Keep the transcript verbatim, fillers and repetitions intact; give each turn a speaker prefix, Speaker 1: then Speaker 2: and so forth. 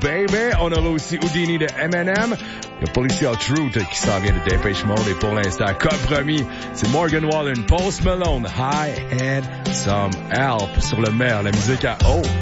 Speaker 1: baby. On aura aussi Houdini de Eminem. Il y a Policial Truth qui s'en vient de Depeche Mode. Et pour l'instant, comme promis, c'est Morgan Wallen, Post Malone, High and Some Help sur le maire, la musique à haut.